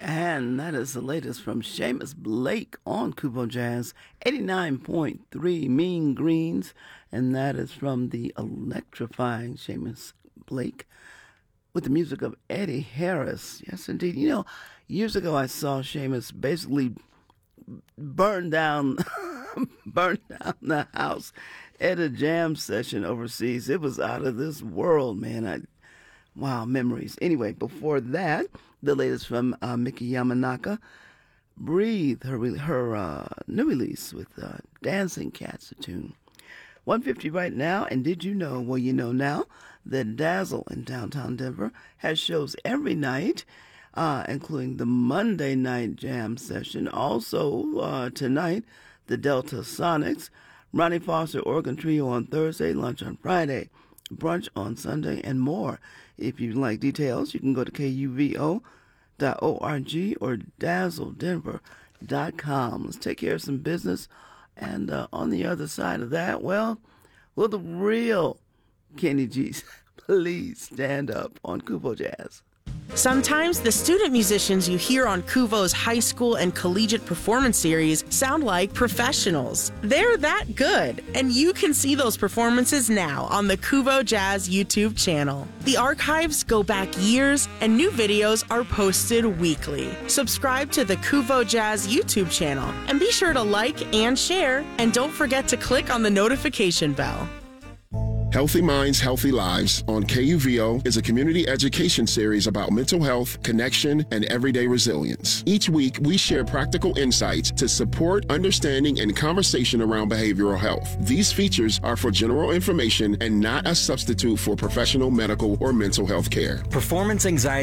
And that is the latest from Seamus Blake on Kubo Jazz, 89.3 Mean Greens. And that is from the electrifying Seamus Blake with the music of Eddie Harris. Yes, indeed. You know, years ago I saw Seamus basically burn down the house at a jam session overseas. It was out of this world, man. Wow, memories. Anyway, before that, the latest from Miki Yamanaka, Breathe, her new release with Dancing Cats, a tune. 150 right now, and did you know, well, you know now, that Dazzle in downtown Denver has shows every night, including the Monday night jam session. Also, tonight, the Delta Sonics, Ronnie Foster Organ Trio on Thursday, lunch on Friday, brunch on Sunday, and more. If you'd like details, you can go to kuvo.org or dazzledenver.com. Let's take care of some business. And on the other side of that, well, will the real Kenny G please stand up on Kubo Jazz? Sometimes the student musicians you hear on Kuvo's high school and collegiate performance series sound like professionals. They're that good, and you can see those performances now on the Kuvo Jazz YouTube channel. The archives go back years, and new videos are posted weekly. Subscribe to the Kuvo Jazz YouTube channel, and be sure to like and share, and don't forget to click on the notification bell. Healthy Minds, Healthy Lives on KUVO is a community education series about mental health, connection, and everyday resilience. Each week, we share practical insights to support understanding and conversation around behavioral health. These features are for general information and not a substitute for professional medical or mental health care. Performance anxiety